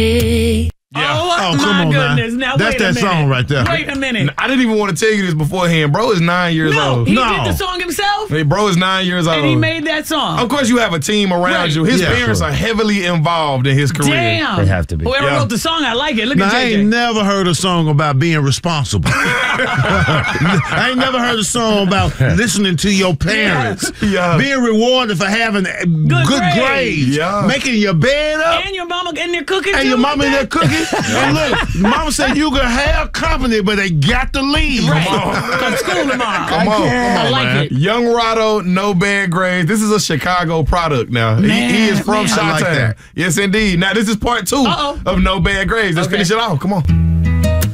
Yeah. Oh, come my on, goodness. man. Now, That's wait a that minute. song right there. Wait a minute. I didn't even want to tell you this beforehand. Bro is 9 years No, old. he did the song himself, Hey, bro is 9 years old. and he made that song. Of course, you have a team around Right. you. His Yeah, parents sure. are heavily involved in his career. Damn. They have to be. Whoever Yeah. wrote the song, I like it. Look Now, at I JJ. ain't never heard a song about being responsible. I ain't never heard a song about listening to your parents. Yeah. Being rewarded for having good grades. Yeah. Making your bed up. And your mama in there cooking And too, your mama in there like that? cooking. And look, mama said you can have company, but they got to leave. Right. Come school tomorrow. Come on. I like it. Young Rado, no bad grades. This is a Chicago product now. He is from Man. I like Chi-Town. that. Yes, indeed. Now, this is part 2 Uh-oh. of No Bad Grades. Let's Okay. finish it off. Come on.